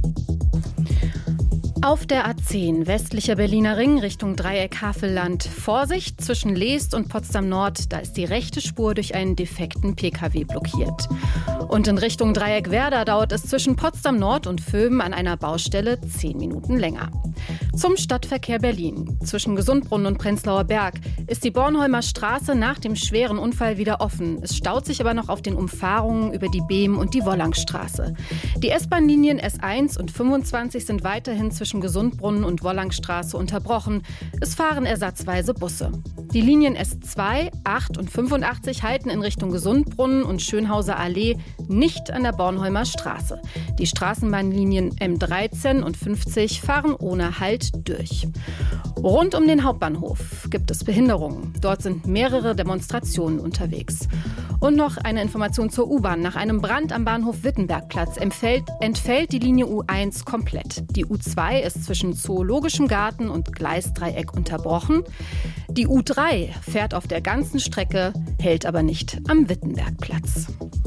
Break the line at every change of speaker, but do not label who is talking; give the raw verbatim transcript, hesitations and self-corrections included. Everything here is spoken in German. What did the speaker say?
Auf der A zehn, westlicher Berliner Ring, Richtung Dreieck Havelland. Vorsicht, zwischen Leest und Potsdam Nord, da ist die rechte Spur durch einen defekten P K W blockiert. Und in Richtung Dreieck Werder dauert es zwischen Potsdam Nord und Vöben an einer Baustelle zehn Minuten länger. Zum Stadtverkehr Berlin. Zwischen Gesundbrunnen und Prenzlauer Berg ist die Bornholmer Straße nach dem schweren Unfall wieder offen. Es staut sich aber noch auf den Umfahrungen über die Behm- und die Wollangstraße. Die S-Bahn-Linien S eins und fünfundzwanzig sind weiterhin zwischen Gesundbrunnen und Wollangstraße unterbrochen. Es fahren ersatzweise Busse. Die Linien S zwei, acht und fünfundachtzig halten in Richtung Gesundbrunnen und Schönhauser Allee nicht an der Bornholmer Straße. Die Straßenbahnlinien M dreizehn und fünfzig fahren ohne Halt durch. Rund um den Hauptbahnhof gibt es Behinderungen. Dort sind mehrere Demonstrationen unterwegs. Und noch eine Information zur U-Bahn. Nach einem Brand am Bahnhof Wittenbergplatz entfällt, entfällt die Linie U eins komplett. Die U zwei ist zwischen Zoologischem Garten und Gleisdreieck unterbrochen. Die U drei fährt auf der ganzen Strecke, hält aber nicht am Wittenbergplatz.